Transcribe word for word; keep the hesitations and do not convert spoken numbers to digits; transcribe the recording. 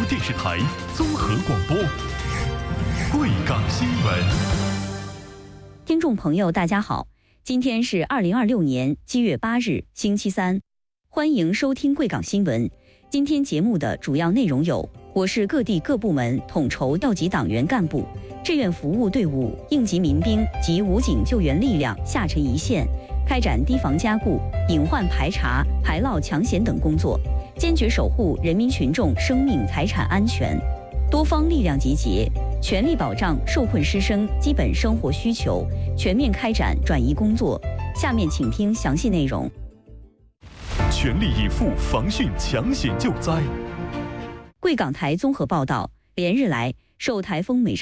电视台综合广播，贵港新闻。 听众朋友，大家好，今天是二零二六年七月八日，星期三，欢迎收听贵港新闻。今天节目的主要内容有：我市各地各部门统筹调集党员干部、志愿服务队伍、应急民兵及武警救援力量下沉一线，开展堤防加固、隐患排查、排涝抢险等工作，坚决守护人民群众生命财产安全。多方力量集结，全力保障受困师生基本生活需求，全面开展转移工作。下面请听详细内容。 全力以赴防汛抢险救灾。 贵港台综合报道，连日来受台风美